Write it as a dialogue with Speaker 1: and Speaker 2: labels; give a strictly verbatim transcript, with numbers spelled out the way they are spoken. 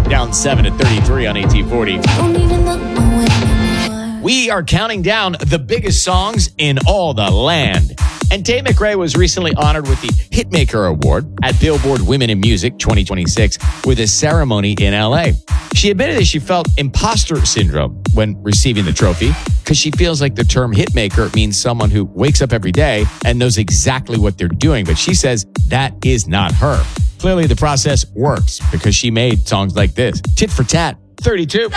Speaker 1: Down seven at thirty-three on eighteen forty.
Speaker 2: Don't even look nowhere anymore.
Speaker 1: We are counting down the biggest songs in all the land. And Tate McRae was recently honored with the Hitmaker Award at Billboard Women in Music twenty twenty-six with a ceremony in L A. She admitted that she felt imposter syndrome when receiving the trophy because she feels like the term hitmaker means someone who wakes up every day and knows exactly what they're doing. But she says that is not her. Clearly, the process works because she made songs like this. Tit for Tat, thirty-two.